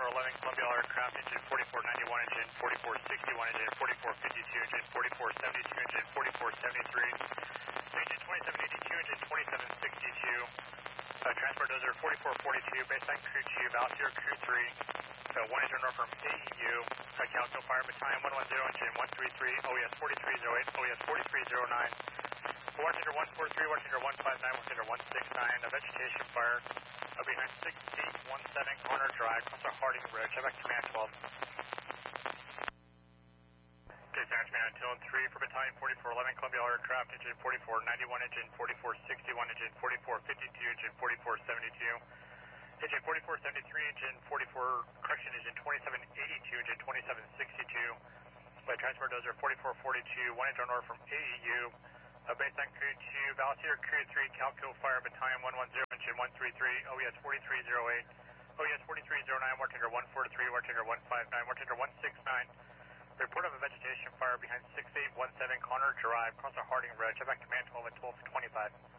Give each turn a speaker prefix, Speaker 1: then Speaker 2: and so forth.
Speaker 1: 4411 Columbia aircraft, engine 4491, engine 4461, engine 4452, engine 4472, engine 4473, engine 2782, engine 2762. Transport dozer 4442, baseline crew tube, Altier crew 3, 1 engine north from AEU, Calco Fire Battalion 110, engine 133, OES 4308, OES 4309, Washington 143, Washington 159, Washington 169, a vegetation fire behind 6817 Corner Drive, across the Harding Ridge, Quebec Command 12. Dispatch man, Tone 3 for Battalion 4411 Columbia aircraft, engine 4491, engine 4461, engine 4452, engine 4472, engine 4473, engine 2782, engine 2762. Transport dozer 4442, 1 engine north from AEU, baseline crew 2, Altier crew 3, Calco Fire Battalion 110, engine 133, OES 4308, OES 4309, Wartinger 143, Wartinger 159, Wartinger 169. Report of a vegetation fire behind 6817 Connor Drive, across the Harding Ridge. Quebec Command 12 at 12:25.